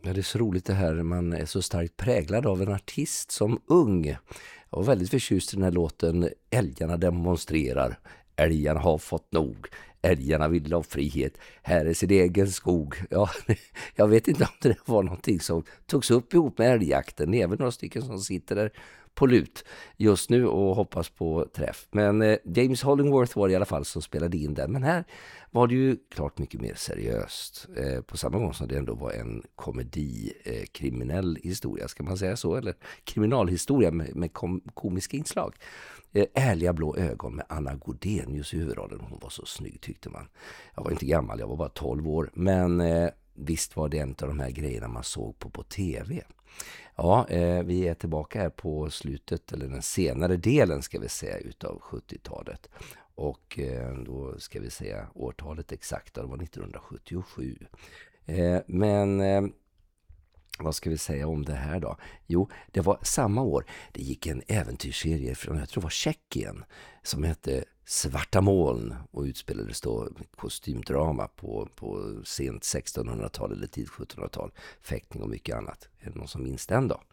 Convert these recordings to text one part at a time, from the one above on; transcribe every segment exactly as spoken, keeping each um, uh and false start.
Ja, det är så roligt det här. Man är så starkt präglad av en artist som ung. Jag var väldigt förtjust i den här låten Älgarna demonstrerar. Älgarna har fått nog. Älgarna vill ha frihet. Här är sin egen skog. Ja, jag vet inte om det var någonting som togs upp ihop med älgjakten. Det är väl några stycken som sitter där på lut just nu och hoppas på träff. Men eh, James Hollingworth var det i alla fall som spelade in den. Men här var det ju klart mycket mer seriöst. Eh, på samma gång som det ändå var en komedi, eh, kriminell historia, ska man säga så? Eller kriminalhistoria med, med kom, komiska inslag. Eh, ärliga blå ögon med Anna Godenius i huvudrollen. Hon var så snygg tyckte man. Jag var inte gammal, jag var bara tolv år. Men eh, visst var det en av de här grejerna man såg på på tv. Ja, eh, vi är tillbaka här på slutet, eller den senare delen ska vi säga, utav sjuttiotalet. Och eh, då ska vi säga årtalet exakt, det var nittonhundrasjuttiosju. Eh, men eh, vad ska vi säga om det här då? Jo, det var samma år. Det gick en äventyrsserie från, jag tror det var Tjeckien, som hette Svarta moln och utspelades då kostymdrama på, på sent sextonhundratal eller tid sjuttonhundratal. Fäktning och mycket annat. Är det någon som minns den då?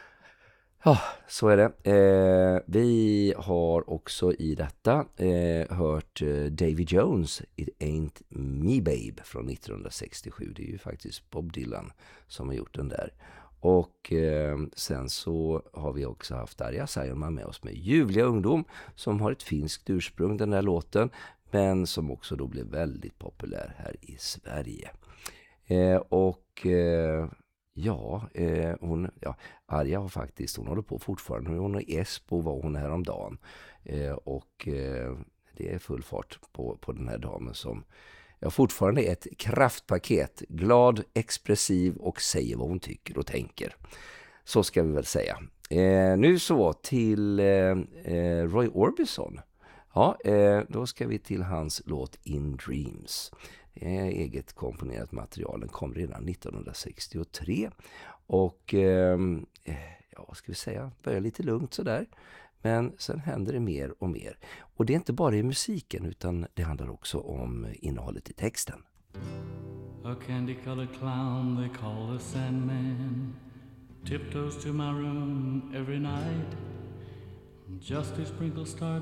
Ja, så är det. Eh, vi har också i detta eh, hört eh, Davy Jones, It Ain't Me Babe från nittonhundrasextiosju. Det är ju faktiskt Bob Dylan som har gjort den där. Och eh, sen så har vi också haft Arja Saijonmaa med oss med Ljuvliga ungdom, som har ett finskt ursprung, den där låten, men som också då blev väldigt populär här i Sverige. Eh, och eh, ja, eh, hon, ja, Arja har faktiskt, hon håller på fortfarande, hon är i Esbo, var hon häromdagen. Eh, och eh, det är full fart på, på den här damen som ja, fortfarande är ett kraftpaket. Glad, expressiv och säger vad hon tycker och tänker. Så ska vi väl säga. Eh, nu så till eh, Roy Orbison. Ja, eh, då ska vi till hans låt In Dreams. Det är eget komponerat material. Den kom redan nittonhundrasextiotre. Och eh, ja, vad ska vi säga? Börjar lite lugnt sådär. Men sen händer det mer och mer. Och det är inte bara i musiken, utan det handlar också om innehållet i texten. A candy-colored clown they call the Sandman tiptoes to my room every night just to sprinkle stardust